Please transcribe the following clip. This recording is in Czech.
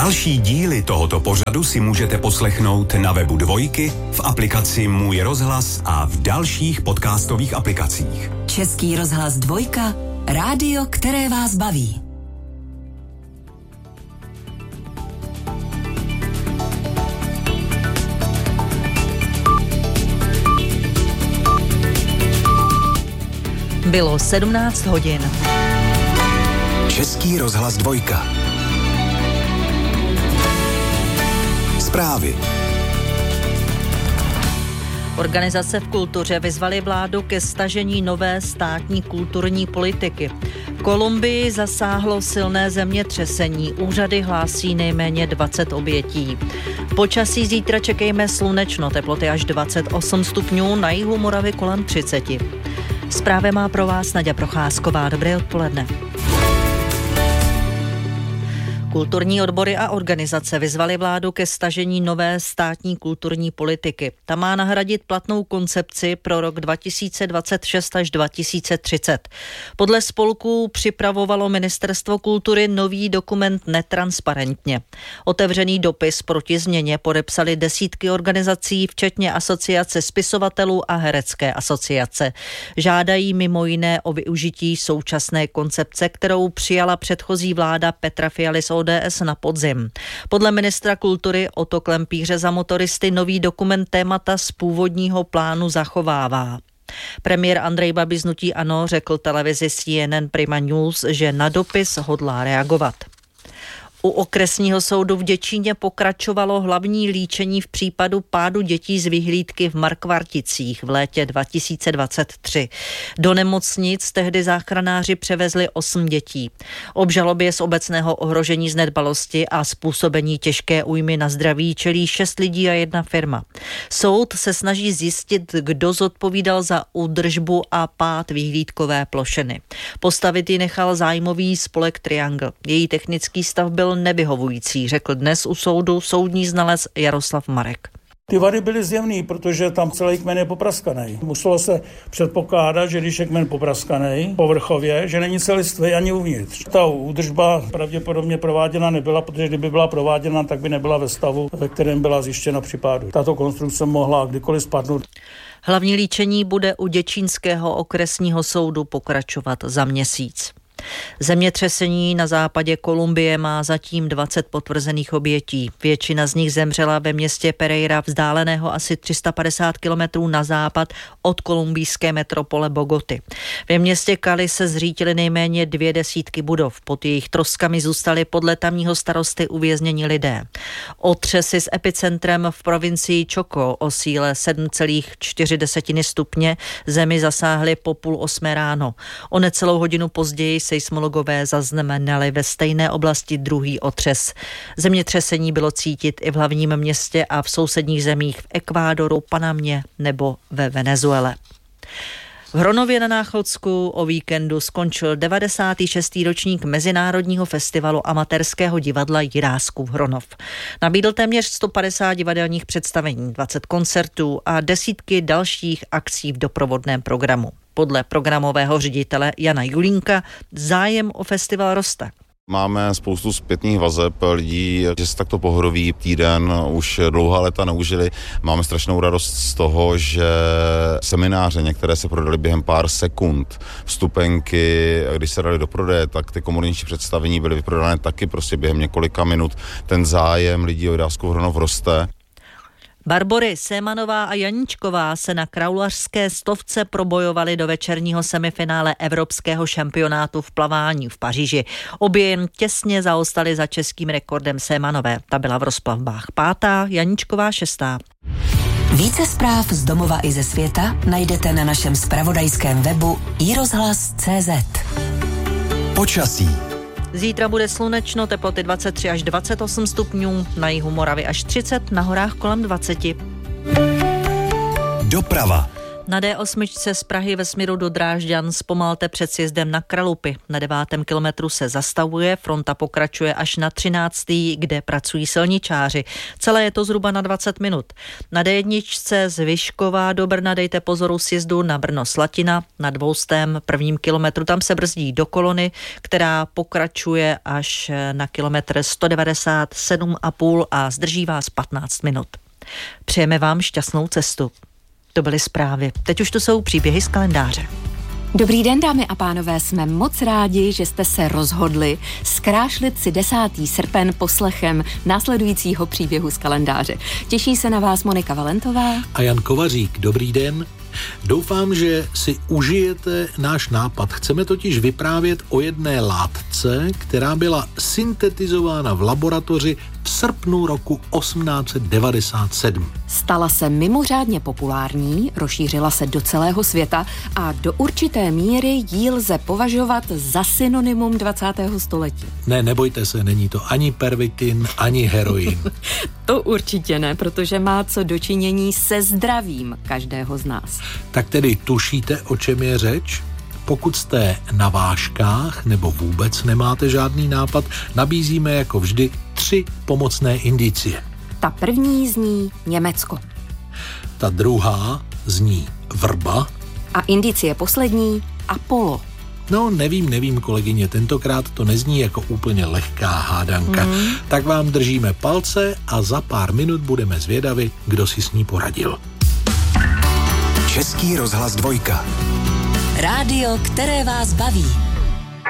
Další díly tohoto pořadu si můžete poslechnout na webu Dvojky, v aplikaci Můj rozhlas a v dalších podcastových aplikacích. Český rozhlas Dvojka, rádio, které vás baví. Bylo 17 hodin. Český rozhlas Dvojka. Zprávy. Organizace v kultuře vyzvaly vládu ke stažení nové státní kulturní politiky. V Kolumbii zasáhlo silné zemětřesení. Úřady hlásí nejméně 20 obětí. Počasí zítra čekejme slunečno, teploty až 28 stupňů, na jihu Moravy kolem 30. Zprávy má pro vás Naďa Procházková. Dobré odpoledne. Kulturní odbory a organizace vyzvaly vládu ke stažení nové státní kulturní politiky. Ta má nahradit platnou koncepci pro rok 2026 až 2030. Podle spolků připravovalo Ministerstvo kultury nový dokument netransparentně. Otevřený dopis proti změně podepsali desítky organizací, včetně Asociace spisovatelů a Herecké asociace. Žádají mimo jiné o využití současné koncepce, kterou přijala předchozí vláda Petra Fialy z ODS na podzim. Podle ministra kultury Otto Klempíře za motoristy nový dokument témata z původního plánu zachovává. Premiér Andrej Babiš z hnutí ANO řekl televizi CNN Prima News, že na dopis hodlá reagovat. U okresního soudu v Děčíně pokračovalo hlavní líčení v případu pádu dětí z vyhlídky v Markvarticích v létě 2023. Do nemocnic tehdy záchranáři převezli 8 dětí. Obžalobě z obecného ohrožení z nedbalosti a způsobení těžké újmy na zdraví čelí 6 lidí a 1 firma. Soud se snaží zjistit, kdo zodpovídal za údržbu a pád vyhlídkové plošiny. Postavit ji nechal zájmový spolek Triangle. Její technický stav byl nevyhovující, řekl dnes u soudu soudní znalec Jaroslav Marek. Ty vady byly zjevný, protože tam celý kmen je popraskaný. Muselo se předpokládat, že když je kmen popraskaný povrchově, že není celistvý ani uvnitř. Ta údržba pravděpodobně prováděna nebyla, protože kdyby byla prováděna, tak by nebyla ve stavu, ve kterém byla zjištěna při pádu. Tato konstrukce mohla kdykoliv spadnout. Hlavní líčení bude u Děčínského okresního soudu pokračovat za měsíc. Zemětřesení na západě Kolumbie má zatím 20 potvrzených obětí. Většina z nich zemřela ve městě Pereira, vzdáleného asi 350 kilometrů na západ od kolumbijské metropole Bogoty. Ve městě Cali se zřítily nejméně 2 desítky budov. Pod jejich troskami zůstali podle tamního starosty uvězněni lidé. Otřesy s epicentrem v provincii Chocó o síle 7,4 stupně zemi zasáhly po 7:30 ráno. O necelou hodinu později seismologové zaznamenali ve stejné oblasti druhý otřes. Zemětřesení bylo cítit i v hlavním městě a v sousedních zemích v Ekvádoru, Panamě nebo ve Venezuele. V Hronově na Náchodsku o víkendu skončil 96. ročník Mezinárodního festivalu amatérského divadla Jiráskův Hronov. Nabídl téměř 150 divadelních představení, 20 koncertů a desítky dalších akcí v doprovodném programu. Podle programového ředitele Jana Julínka zájem o festival roste. Máme spoustu zpětných vazeb lidí, že se takto pohroví týden už dlouhá léta neužili. Máme strašnou radost z toho, že semináře některé se prodaly během pár sekund. Vstupenky, když se dali do prodeje, tak ty komorniční představení byly vyprodané taky prostě během několika minut. Ten zájem lidí o Jiráskův Hronov roste. Barbory Sémanová a Janíčková se na kraulařské stovce probojovali do večerního semifinále evropského šampionátu v plavání v Paříži. Obě jen těsně zaostali za českým rekordem Sémanové. Ta byla v rozplavbách 5., Janíčková 6. Více zpráv z domova i ze světa najdete na našem zpravodajském webu iRozhlas.cz. Počasí. Zítra bude slunečno, teploty 23 až 28 stupňů, na jihu Moravy až 30, na horách kolem 20. Doprava. Na D8 z Prahy ve směru do Drážďan zpomalte před sjezdem na Kralupy. Na 9. kilometru se zastavuje, fronta pokračuje až na 13., kde pracují silničáři. Celé je to zhruba na 20 minut. Na D1 z Vyškova do Brna dejte pozoru sjezdu na Brno-Slatina. Na 200. 1. kilometru tam se brzdí do kolony, která pokračuje až na kilometr 197,5 a zdrží vás 15 minut. Přejeme vám šťastnou cestu. To byly zprávy. Teď už to jsou příběhy z kalendáře. Dobrý den, dámy a pánové, jsme moc rádi, že jste se rozhodli zkrášlit si 10. srpen poslechem následujícího příběhu z kalendáře. Těší se na vás Monika Valentová a Jan Kovařík. Dobrý den. Doufám, že si užijete náš nápad. Chceme totiž vyprávět o jedné látce, která byla syntetizována v laboratoři v srpnu roku 1897. Stala se mimořádně populární, rozšířila se do celého světa a do určité míry ji lze považovat za synonymum 20. století. Ne, nebojte se, není to ani pervitin, ani heroin. To určitě ne, protože má co dočinění se zdravím každého z nás. Tak tedy tušíte, o čem je řeč? Pokud jste na vážkách nebo vůbec nemáte žádný nápad, nabízíme jako vždy 3 pomocné indicie. Ta první zní Německo. Ta druhá zní vrba. A indicie poslední Apollo. No, nevím, kolegyně, tentokrát to nezní jako úplně lehká hádanka. Tak vám držíme palce a za pár minut budeme zvědavi, kdo si s ní poradil. Český rozhlas 2. Rádio, které vás baví.